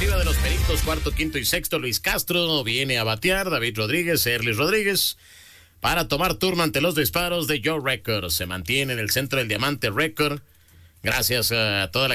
ofensiva de los Peritos, cuarto, quinto y sexto. Luis Castro viene a batear. David Rodríguez, Erlis Rodríguez, para tomar turno ante los disparos de Joe Record. Se mantiene en el centro del diamante Record. Gracias a toda la